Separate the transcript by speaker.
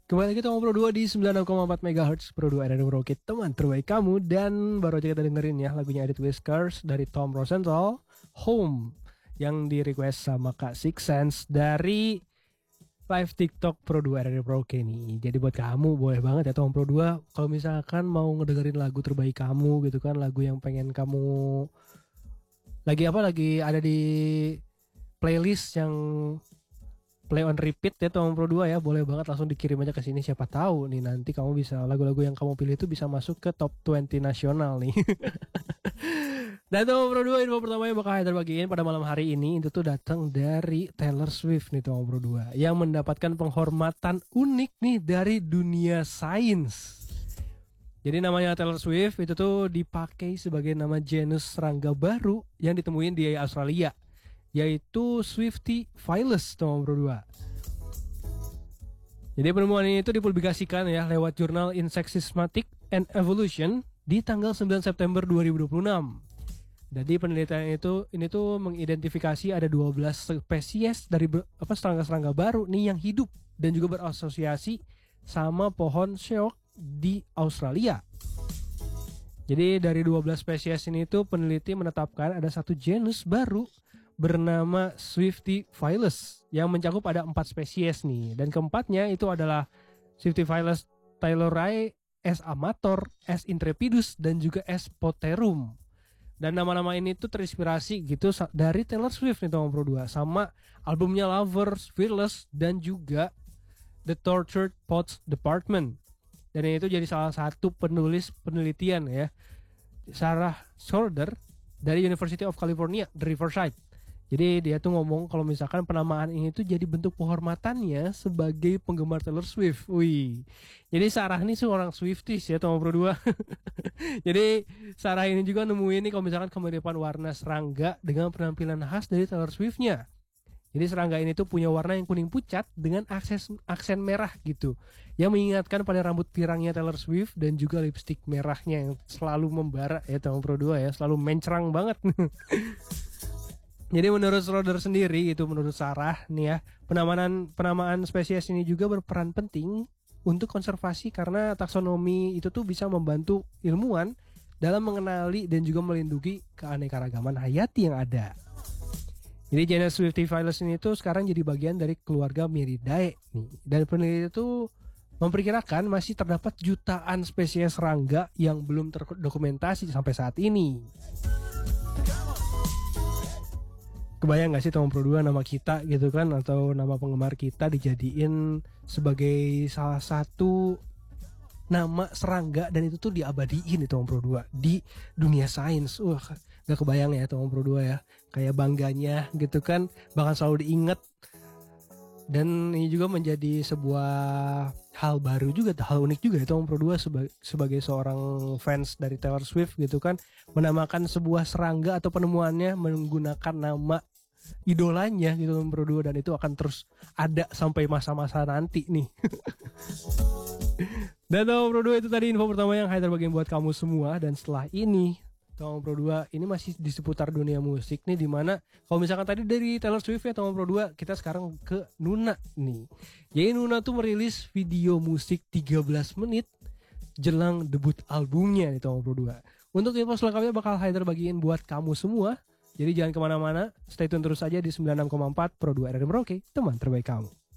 Speaker 1: Kembali kita ngobrol 2 di 96,4 MHz Pro 2 RRI Rocket, teman terbaik kamu. Dan baru aja kita dengerin ya lagunya Edit Whiskers dari Tom Rosenthal, Home, yang di request sama Kak Six Sense dari live TikTok Pro 2 RRI Rocket nih. Jadi buat kamu boleh banget ya Tom Pro 2 kalau misalkan mau ngedengerin lagu terbaik kamu gitu kan, lagu yang pengen kamu lagi ada di playlist yang play on repeat ya Tom Pro 2 ya, boleh banget langsung dikirim aja ke sini. Siapa tahu nih nanti kamu bisa lagu-lagu yang kamu pilih itu bisa masuk ke top 20 nasional nih. Dan Tom Pro 2 info pertama yang bakal Haidar bagiin pada malam hari ini itu tuh datang dari Taylor Swift nih Tom Pro 2 yang mendapatkan penghormatan unik nih dari dunia sains. Jadi namanya Taylor Swift itu tuh dipakai sebagai nama genus serangga baru yang ditemuin di Australia, yaitu Swiftie-Phylus nomor 2. Jadi penemuan ini itu dipublikasikan ya lewat jurnal Insect Systematic and Evolution di tanggal 9 September 2026. Jadi penelitian ini tuh mengidentifikasi ada 12 spesies dari serangga-serangga baru nih yang hidup dan juga berasosiasi sama pohon sheok di Australia. Jadi dari 12 spesies ini tuh peneliti menetapkan ada satu genus baru bernama Swiftie-Phylus yang mencakup ada 4 spesies nih. Dan keempatnya itu adalah Swiftie-Phylus Taylorae, S. amator, S. intrepidus, dan juga S. poterum. Dan nama-nama ini tuh terinspirasi gitu dari Taylor Swift nih Tom Pro 2 sama albumnya Lovers, Fearless, dan juga The Tortured Poets Department. Dan itu jadi salah satu penulis penelitian ya, Sarah Schroeder dari University of California, Riverside. Jadi dia tuh ngomong kalau misalkan penamaan ini tuh jadi bentuk penghormatannya sebagai penggemar Taylor Swift. Wih. Jadi Sarah ini seorang Swifties ya Tom Pro 2. Jadi Sarah ini juga nemuin nih kalau misalkan kemiripan warna serangga dengan penampilan khas dari Taylor Swift-nya. Jadi serangga ini tuh punya warna yang kuning pucat dengan aksen merah gitu, yang mengingatkan pada rambut pirangnya Taylor Swift dan juga lipstik merahnya yang selalu membara ya Tom Pro 2 ya, selalu mencerang banget. Jadi menurut Schroeder sendiri itu, menurut Sarah nih ya, penamaan spesies ini juga berperan penting untuk konservasi karena taksonomi itu tuh bisa membantu ilmuwan dalam mengenali dan juga melindungi keanekaragaman hayati yang ada. Jadi genus Swiftie-Phylus ini tuh sekarang jadi bagian dari keluarga Miridae nih. Dan peneliti itu memperkirakan masih terdapat jutaan spesies serangga yang belum terdokumentasi sampai saat ini. Kebayang gak sih Tom Pro 2 nama kita gitu kan, atau nama penggemar kita dijadiin sebagai salah satu nama serangga dan itu tuh diabadiin di Tom Pro 2 di dunia sains. Gak kebayang ya Tom Pro 2 ya, kayak bangganya gitu kan, bahkan selalu diingat. Dan ini juga menjadi sebuah hal baru juga, hal unik juga ya Tom Pro 2 sebagai seorang fans dari Taylor Swift gitu kan, menamakan sebuah serangga atau penemuannya menggunakan nama idolanya gitu Tom Pro 2, dan itu akan terus ada sampai masa-masa nanti nih. Dan Tom Pro 2 itu tadi info pertama yang Haidar bagiin buat kamu semua. Dan setelah ini Tom Pro 2 ini masih di seputar dunia musik nih, dimana kalau misalkan tadi dari Taylor Swift ya Tom Pro 2, kita sekarang ke Nuna nih. Jadi Nuna tuh merilis video musik 13 menit jelang debut albumnya nih Tom Pro 2. Untuk info selengkapnya bakal Haidar bagiin buat kamu semua. Jadi jangan kemana-mana, stay tune terus aja di 96,4 Pro 2 RRI Merauke, teman terbaik kamu.